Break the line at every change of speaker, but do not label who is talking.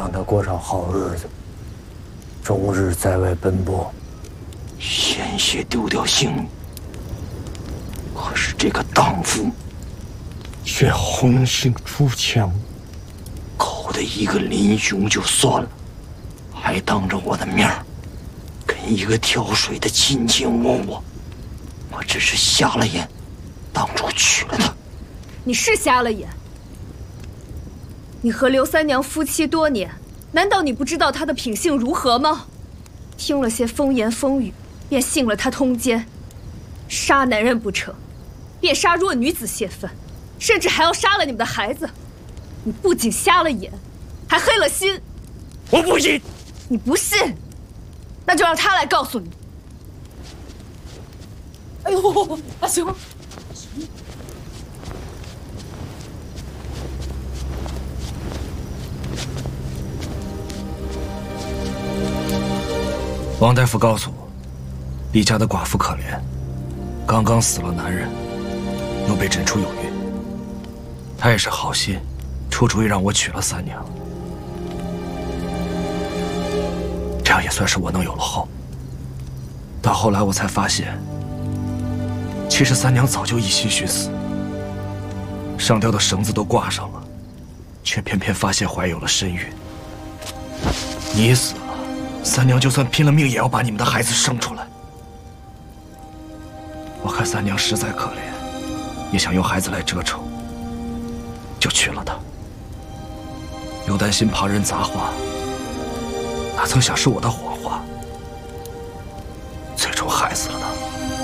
让他过上好日子，终日在外奔波，
险些丢掉性命。可是这个荡妇却红杏出墙，搞得一个林雄就算了，还当着我的面儿跟一个跳水的卿卿我我。我只是瞎了眼，当初娶了她。
你是瞎了眼。你和刘三娘夫妻多年，难道你不知道她的品性如何吗？听了些风言风语，便信了她通奸，杀男人不成，便杀弱女子泄愤，甚至还要杀了你们的孩子。你不仅瞎了眼，还黑了心。
我不信。
你不信，那就让他来告诉你。
哎呦，阿雄！
王大夫告诉我，李家的寡妇可怜，刚刚死了男人，又被诊出有孕。他也是好心，出主意让我娶了三娘，这样也算是我能有了后。到后来我才发现，其实三娘早就一心寻死，上吊的绳子都挂上了，却偏偏发现怀有了身孕。你死了，三娘就算拼了命也要把你们的孩子生出来。我看三娘实在可怜，也想用孩子来折仇，就娶了她。又担心旁人杂话，哪曾想是我的谎话，最终害死了她。